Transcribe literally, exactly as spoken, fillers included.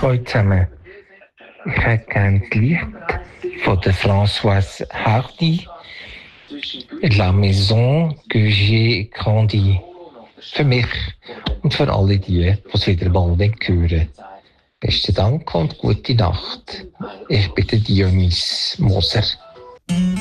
euch zusammen. Ich hätte gerne das Lied von der Françoise Hardy, La Maison que j'ai grandi. Für mich und für alle die, die es wieder mal hören. Besten Dank und gute Nacht. Ich bin der Dionys Moser.